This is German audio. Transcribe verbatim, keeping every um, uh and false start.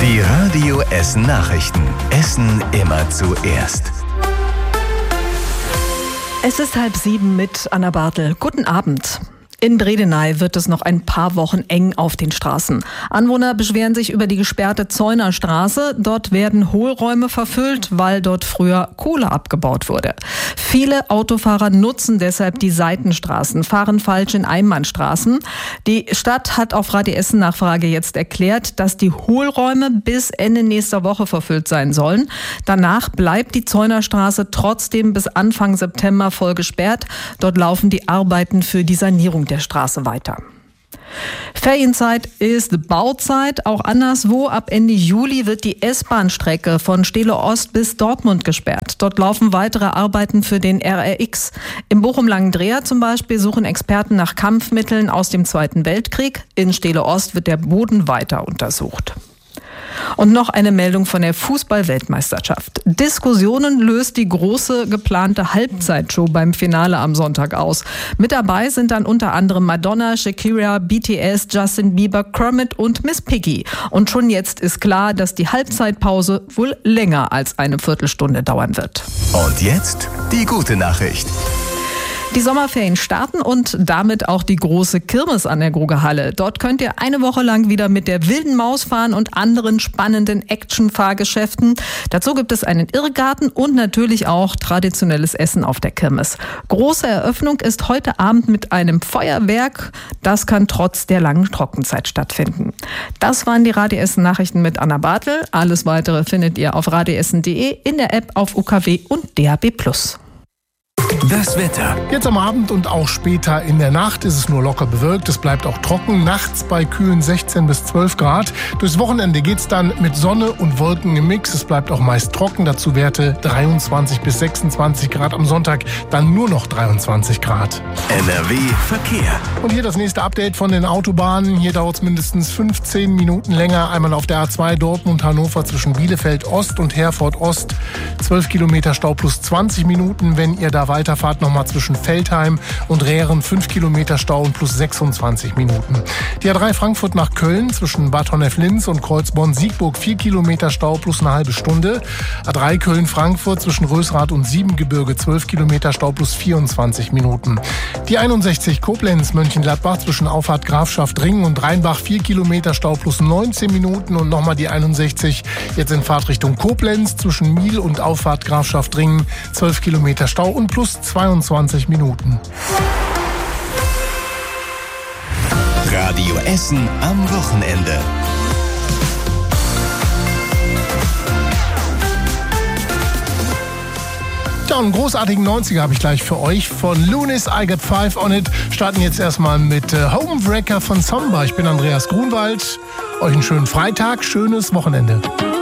Die Radio Essen Nachrichten. Essen immer zuerst. Es ist halb sieben mit Anna Bartel. Guten Abend. In Bredeney wird es noch ein paar Wochen eng auf den Straßen. Anwohner beschweren sich über die gesperrte Zeunerstraße. Dort werden Hohlräume verfüllt, weil dort früher Kohle abgebaut wurde. Viele Autofahrer nutzen deshalb die Seitenstraßen, fahren falsch in Einbahnstraßen. Die Stadt hat auf Radio Essen Nachfrage jetzt erklärt, dass die Hohlräume bis Ende nächster Woche verfüllt sein sollen. Danach bleibt die Zeunerstraße trotzdem bis Anfang September voll gesperrt. Dort laufen die Arbeiten für die Sanierung der Straße weiter. Ferienzeit ist Bauzeit, auch anderswo. Ab Ende Juli wird die S-Bahn-Strecke von Stele Ost bis Dortmund gesperrt. Dort laufen weitere Arbeiten für den R R X. Im Bochum-Langendreher zum Beispiel suchen Experten nach Kampfmitteln aus dem Zweiten Weltkrieg. In Stele Ost wird der Boden weiter untersucht. Und noch eine Meldung von der Fußball-Weltmeisterschaft. Diskussionen löst die große geplante Halbzeitshow beim Finale am Sonntag aus. Mit dabei sind dann unter anderem Madonna, Shakira, B T S, Justin Bieber, Kermit und Miss Piggy. Und schon jetzt ist klar, dass die Halbzeitpause wohl länger als eine Viertelstunde dauern wird. Und jetzt die gute Nachricht. Die Sommerferien starten und damit auch die große Kirmes an der Grugehalle. Dort könnt ihr eine Woche lang wieder mit der wilden Maus fahren und anderen spannenden Action-Fahrgeschäften. Dazu gibt es einen Irrgarten und natürlich auch traditionelles Essen auf der Kirmes. Große Eröffnung ist heute Abend mit einem Feuerwerk. Das kann trotz der langen Trockenzeit stattfinden. Das waren die Radio Essen Nachrichten mit Anna Bartel. Alles weitere findet ihr auf radioessen punkt de, in der App auf U K W und D A B plus. Das Wetter. Jetzt am Abend und auch später in der Nacht ist es nur locker bewölkt. Es bleibt auch trocken. Nachts bei kühlen sechzehn bis zwölf Grad. Durchs Wochenende geht's dann mit Sonne und Wolken im Mix. Es bleibt auch meist trocken. Dazu Werte dreiundzwanzig bis sechsundzwanzig Grad. Am Sonntag dann nur noch dreiundzwanzig Grad. N R W Verkehr. Und hier das nächste Update von den Autobahnen. Hier dauert es mindestens fünfzehn Minuten länger. Einmal auf der A zwei Dortmund-Hannover zwischen Bielefeld Ost und Herford Ost. zwölf Kilometer Stau plus zwanzig Minuten, wenn ihr da weiterfahrt, nochmal zwischen Veltheim und Rehren fünf Kilometer Stau und plus sechsundzwanzig Minuten. Die A drei Frankfurt nach Köln zwischen Bad Honnef-Linz und Kreuzborn-Siegburg vier Kilometer Stau plus eine halbe Stunde. A drei Köln-Frankfurt zwischen Rösrath und Siebengebirge zwölf Kilometer Stau plus vierundzwanzig Minuten. Die einundsechzig Koblenz-Mönchengladbach zwischen Auffahrt Grafschaft Ringen und Rheinbach vier Kilometer Stau plus neunzehn Minuten und nochmal die einundsechzig jetzt in Fahrtrichtung Koblenz zwischen Miel und Auffahrt Grafschaft Ringen zwölf Kilometer Stau und plus zweiundzwanzig Minuten. Radio Essen am Wochenende. Ja, einen großartigen neunziger habe ich gleich für euch. Von Lunis, I Got Five on It. Starten jetzt erstmal mit äh, Homewrecker von Samba. Ich bin Andreas Grunwald. Euch einen schönen Freitag, schönes Wochenende.